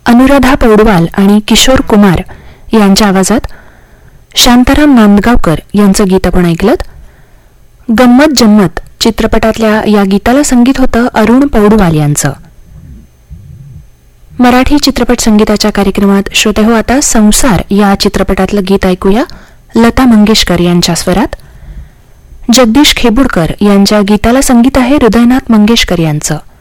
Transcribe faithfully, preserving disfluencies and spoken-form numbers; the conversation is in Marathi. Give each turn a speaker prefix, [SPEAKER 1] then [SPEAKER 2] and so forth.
[SPEAKER 1] अनुराधा पौडवाल आणि किशोर कुमार यांच्या आवाजात शांताराम नांदगावकर यांचं गीत आपण ऐकलं. गंमत जम्मत चित्रपटातल्या या गीताला संगीत होतं अरुण पौडवाल यांचं. मराठी चित्रपट संगीताच्या कार्यक्रमात श्रोते हो, आता संसार या चित्रपटातलं गीत ऐकूया लता मंगेशकर यांच्या स्वरात. जगदीश खेबुडकर यांच्या गीताला संगीत आहे हृदयनाथ मंगेशकर यांचं.